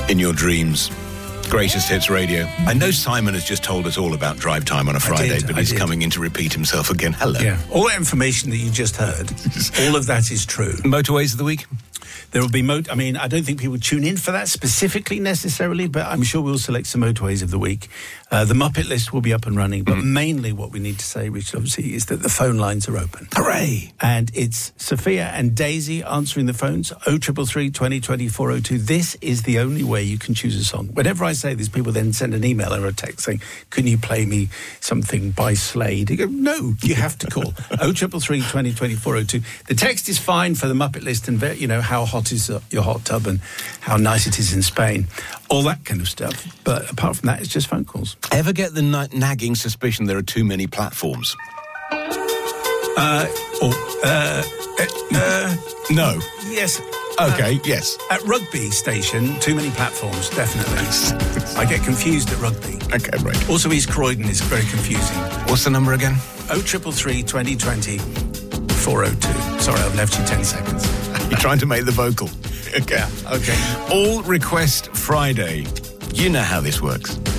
in your dreams. Greatest Hits Radio. I know Simon has just told us all about drive time on a Friday, but he's coming in to repeat himself again. Hello. Yeah. All that information that you just heard, all of that is true. Motorways of the week? There will be I don't think people tune in for that specifically necessarily, but I'm sure we'll select some motorways of the week. The Muppet list will be up and running, but mainly what we need to say, Richard, obviously, is that the phone lines are open. Hooray! And it's Sophia and Daisy answering the phones, 0333 2020 402. This is the only way you can choose a song. Whenever I say this, people then send an email or a text saying, can you play me something by Slade? You go, no, you have to call 0333 2020 402. The text is fine for the Muppet list and, how hot is your hot tub and how nice it is in Spain, all that kind of stuff. But apart from that, it's just phone calls. Ever get the nagging suspicion there are too many platforms? No. Yes. Okay, yes. At rugby station, too many platforms, definitely. I get confused at rugby. Okay, right. Also, East Croydon is very confusing. What's the number again? 0333 2020 402. Sorry, I've left you 10 seconds. You're trying to make the vocal. Okay. Yeah, okay. All Request Friday. You know how this works.